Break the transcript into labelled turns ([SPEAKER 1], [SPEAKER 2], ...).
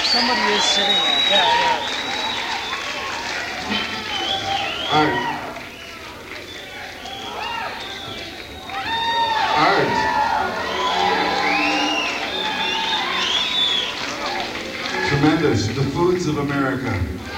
[SPEAKER 1] Somebody is sitting there. Yeah.
[SPEAKER 2] Art. Art. Tremendous. The Foods of America.